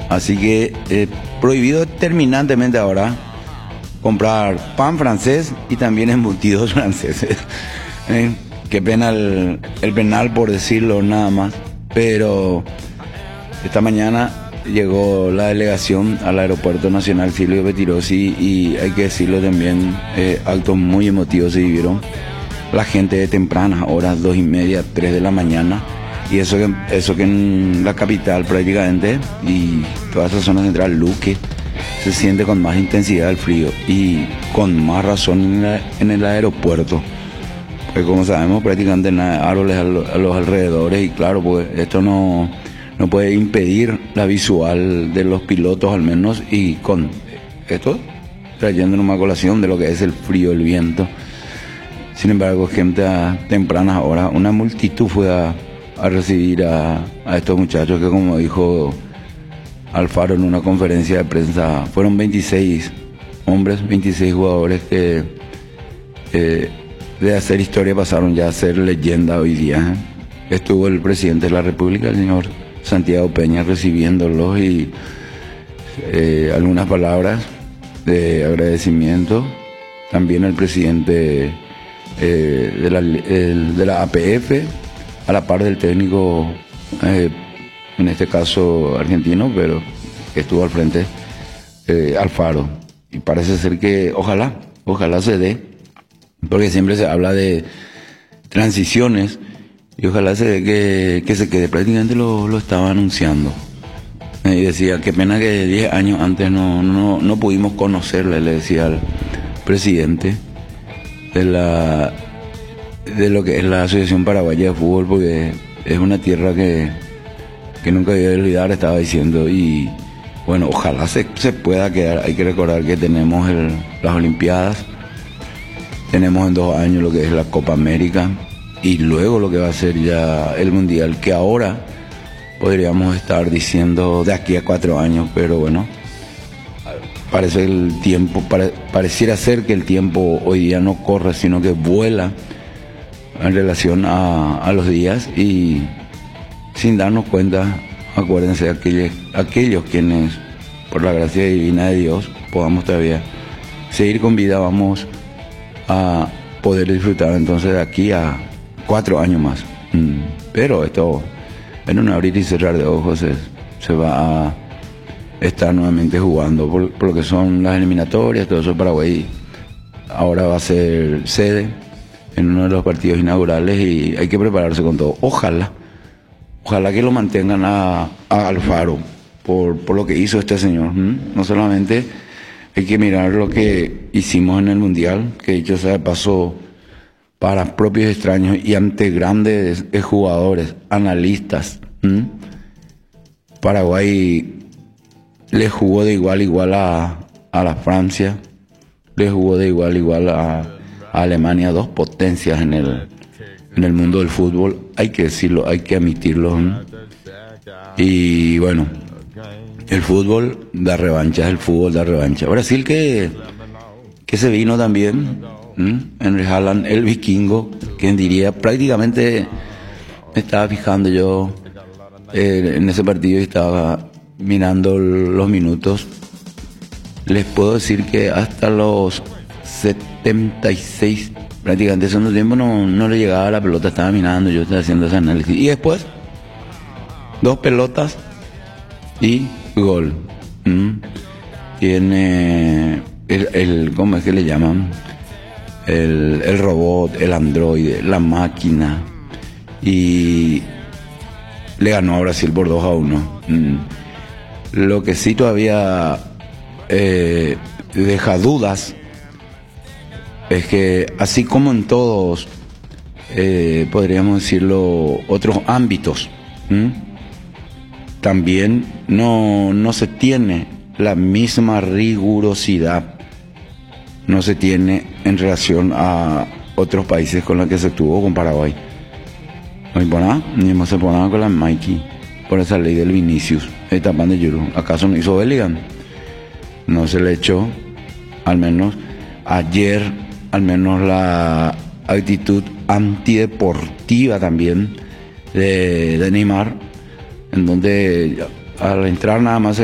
Así que prohibido terminantemente ahora comprar pan francés y también embutidos franceses. Qué pena el penal por decirlo nada más. Pero esta mañana llegó la delegación al Aeropuerto Nacional Silvio Pettirossi y hay que decirlo también, actos muy emotivos se vivieron. La gente de tempranas horas, 2:30, 3 de la mañana, y eso que en la capital prácticamente y toda esa zona central, Luque, se siente con más intensidad el frío y con más razón en el aeropuerto. Pues como sabemos prácticamente no hay árboles a los alrededores y claro, pues esto no puede impedir la visual de los pilotos al menos, y con esto trayendo una colación de lo que es el frío, el viento. Sin embargo, gente a tempranas horas, una multitud fue a recibir a estos muchachos que, como dijo Alfaro en una conferencia de prensa, fueron 26 hombres, 26 jugadores que de hacer historia pasaron ya a ser leyenda hoy día. Estuvo el presidente de la República, el señor Santiago Peña, recibiéndolos y algunas palabras de agradecimiento. También el presidente de la APF, a la par del técnico, en este caso argentino, pero que estuvo al frente, Alfaro. Y parece ser que ojalá se dé, porque siempre se habla de transiciones y ojalá se dé que se quede. Prácticamente lo estaba anunciando. Y decía, qué pena que 10 años antes no pudimos conocerle, le decía al presidente de lo que es la Asociación Paraguaya de Fútbol, porque es una tierra que nunca voy a olvidar, estaba diciendo. Y bueno, ojalá se pueda quedar. Hay que recordar que tenemos las Olimpiadas, tenemos en 2 años lo que es la Copa América y luego lo que va a ser ya el Mundial, que ahora podríamos estar diciendo de aquí a 4 años, pero bueno, parece el tiempo, pareciera ser que el tiempo hoy día no corre, sino que vuela en relación a los días, y sin darnos cuenta, acuérdense, aquellos quienes por la gracia divina de Dios podamos todavía seguir con vida, vamos a poder disfrutar entonces de aquí a 4 años más. Pero esto, en un abrir y cerrar de ojos, se va a estar nuevamente jugando por lo que son las eliminatorias. Todo eso. Paraguay ahora va a ser sede en uno de los partidos inaugurales y hay que prepararse con todo. Ojalá que lo mantengan a Alfaro por lo que hizo este señor. No solamente hay que mirar lo que hicimos en el Mundial, que dicho sea de paso, para propios extraños y ante grandes jugadores, analistas, Paraguay le jugó de igual a igual a la Francia, le jugó de igual a igual a Alemania, 2 potencias en el mundo del fútbol, hay que decirlo, hay que admitirlo. Y bueno, el fútbol da revancha, Brasil que se vino también, Henry Haaland, el vikingo, quien diría, prácticamente me estaba fijando yo en ese partido y estaba mirando los minutos. Les puedo decir que hasta los 76, prácticamente segundo tiempo, no le llegaba la pelota, estaba mirando, yo estaba haciendo ese análisis. Y después, 2 pelotas y gol. Tiene ¿cómo es que le llaman? El robot, el androide, la máquina. Y le ganó a Brasil por 2-1. Lo que sí todavía deja dudas es que, así como en todos, podríamos decirlo, otros ámbitos, también no se tiene la misma rigurosidad, no se tiene en relación a otros países con los que se tuvo, con Paraguay. No hay por nada, ni más se por nada con la Mikey, por esa ley del Vinicius, el tapán de Yuru. ¿Acaso no hizo Bellingham? No se le echó, al menos ayer, al menos la actitud antideportiva también de Neymar, en donde al entrar nada más